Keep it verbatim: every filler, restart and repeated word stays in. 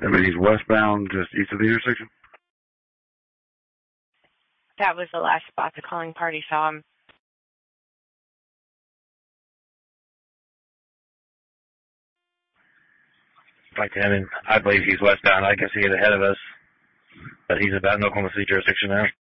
I mean, he's westbound, just east of the intersection? That was the last spot the calling party saw him. Like, I mean, I believe he's westbound. I guess he is ahead of us. But he's about in Oklahoma City jurisdiction now.